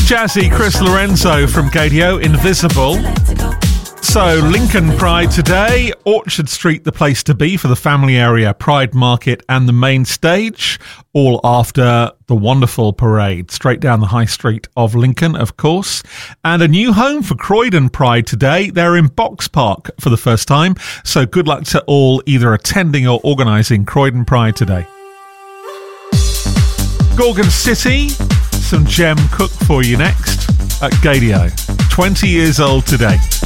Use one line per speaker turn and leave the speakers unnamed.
Jazzy Chris Lorenzo from Gadio, Invisible. So, Lincoln Pride today, Orchard Street the place to be for the family area, Pride Market and the main stage, all after the wonderful parade, straight down the high street of Lincoln, of course. And a new home for Croydon Pride today. They're in Box Park for the first time, so good luck to all either attending or organising Croydon Pride today. Gorgon City, some Gem Cook for you next at Gadio. 20 years old today.